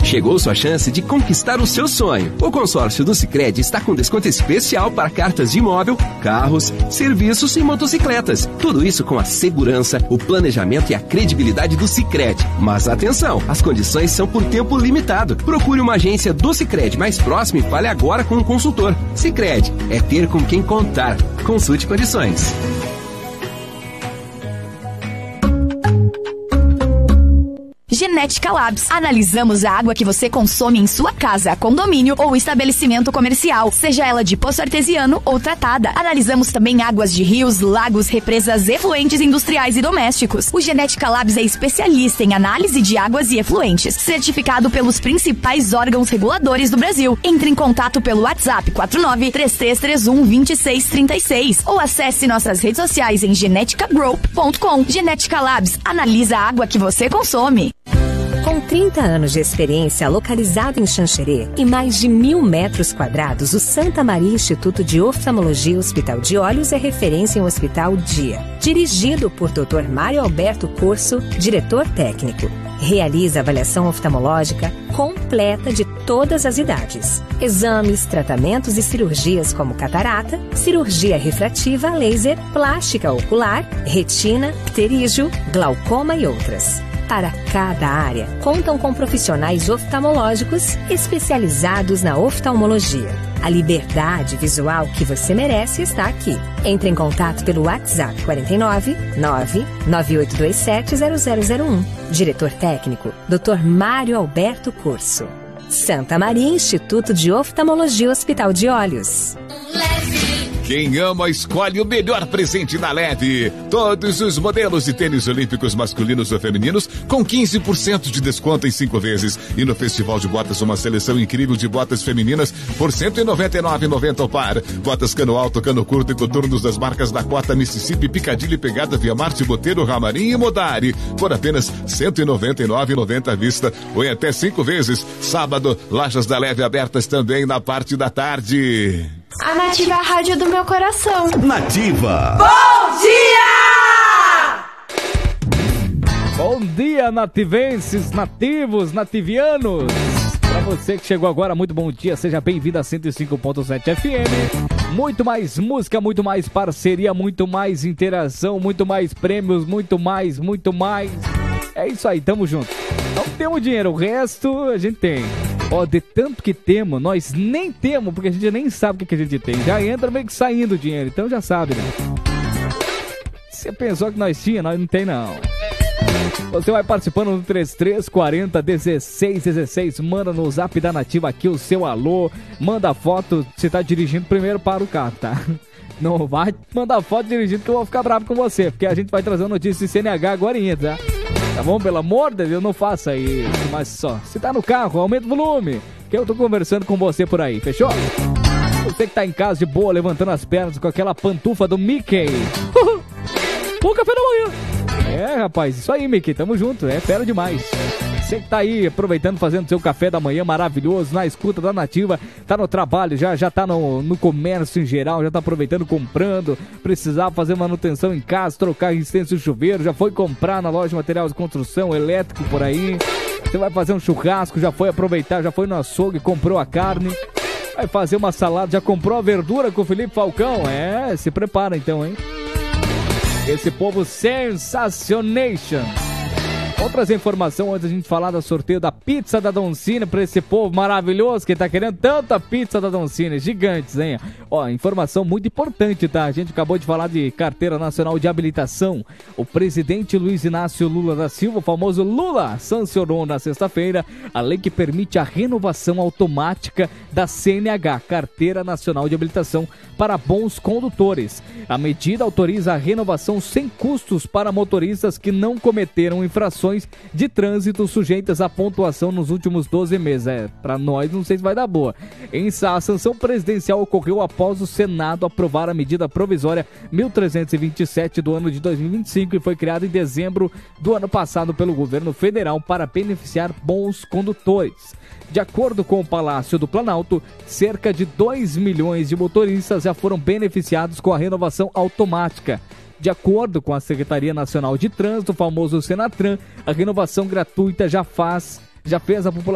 Chegou sua chance de conquistar o seu sonho. O consórcio do Sicredi está com desconto especial para cartas de imóvel, carros, serviços e motocicletas. Tudo isso com a segurança, o planejamento e a credibilidade do Sicredi. Mas atenção, as condições são por tempo limitado. Procure uma agência do Sicredi mais próxima e fale agora com um consultor. Sicredi é ter com quem contar. Consulte condições. Genética Labs. Analisamos a água que você consome em sua casa, condomínio ou estabelecimento comercial, seja ela de poço artesiano ou tratada. Analisamos também águas de rios, lagos, represas, efluentes industriais e domésticos. O Genética Labs é especialista em análise de águas e efluentes, certificado pelos principais órgãos reguladores do Brasil. Entre em contato pelo WhatsApp 49-3331-2636 ou acesse nossas redes sociais em geneticagroup.com. Genética Labs. Analisa a água que você consome. Com 30 anos de experiência localizado em Xanxerê e mais de 1.000 metros quadrados, o Santa Maria Instituto de Oftalmologia Hospital de Olhos é referência em Hospital Dia. Dirigido por Dr. Mário Alberto Corso, diretor técnico. Realiza avaliação oftalmológica completa de todas as idades. Exames, tratamentos e cirurgias como catarata, cirurgia refrativa, laser, plástica ocular, retina, pterígio, glaucoma e outras. Para cada área, contam com profissionais oftalmológicos especializados na oftalmologia. A liberdade visual que você merece está aqui. Entre em contato pelo WhatsApp 49 99827 0001. Diretor técnico, Dr. Mário Alberto Corso. Santa Maria Instituto de Oftalmologia Hospital de Olhos. Quem ama, escolhe o melhor presente na Leve. Todos os modelos de tênis olímpicos masculinos ou femininos com 15% de desconto em 5 vezes. E no Festival de Botas, uma seleção incrível de botas femininas por R$ 199,90 ao par. Botas cano alto, cano curto e coturnos das marcas Dakota, Mississippi, Piccadilly, Pegada, Via Marte, Boteiro, Ramarim e Modari. Por apenas R$ 199,90 à vista ou em até 5 vezes. Sábado, lojas da Leve abertas também na parte da tarde. A Nativa é a rádio do meu coração. Nativa. Bom dia! Bom dia, nativenses, nativos, nativianos. Para você que chegou agora, muito bom dia. Seja bem-vindo a 105.7 FM. Muito mais música, muito mais parceria, muito mais interação, muito mais prêmios, muito mais. É isso aí, tamo junto. Não temos dinheiro, o resto a gente tem. Ó, de tanto que temos, nós nem temos, porque a gente nem sabe o que a gente tem. Já entra meio que saindo o dinheiro, então já sabe, né? Você pensou que nós tínhamos, nós não tem não. Você vai participando no 3340-1616, manda no zap da Nativa aqui o seu alô, manda foto, você tá dirigindo primeiro para o carro, tá? Não vai mandar foto dirigindo que eu vou ficar bravo com você, porque a gente vai trazer notícia de CNH agora, tá? Tá bom? Pelo amor de Deus, não faça isso. Mas só, se tá no carro, aumenta o volume, que eu tô conversando com você por aí, fechou? Você que tá em casa de boa, levantando as pernas com aquela pantufa do Mickey. Bom café da manhã. É, rapaz, isso aí, Mickey, tamo junto, é fera demais. Você que tá aí aproveitando, fazendo seu café da manhã maravilhoso, na escuta da Nativa, tá no trabalho, já tá no comércio em geral, já tá aproveitando, comprando, precisava fazer manutenção em casa, trocar resistência do chuveiro, já foi comprar na loja de materiais de construção, elétrico por aí, você vai fazer um churrasco, já foi aproveitar, já foi no açougue, comprou a carne, vai fazer uma salada, já comprou a verdura com o Felipe Falcão, se prepara então, hein? Esse povo sensacionation. Outras informações antes da gente falar do sorteio da pizza da Doncini para esse povo maravilhoso que tá querendo tanta pizza da Doncini, gigantes, hein? Ó, informação muito importante, tá? A gente acabou de falar de Carteira Nacional de Habilitação. O presidente Luiz Inácio Lula da Silva, o famoso Lula, sancionou na sexta-feira a lei que permite a renovação automática da CNH, Carteira Nacional de Habilitação, para bons condutores. A medida autoriza a renovação sem custos para motoristas que não cometeram infrações de trânsito sujeitas à pontuação nos últimos 12 meses. Para nós não sei se vai dar boa. A sanção presidencial ocorreu após o Senado aprovar a medida provisória 1327 do ano de 2025 e foi criada em dezembro do ano passado pelo governo federal para beneficiar bons condutores. De acordo com o Palácio do Planalto, cerca de 2 milhões de motoristas já foram beneficiados com a renovação automática. De acordo com a Secretaria Nacional de Trânsito, o famoso Senatran, a renovação gratuita já fez a população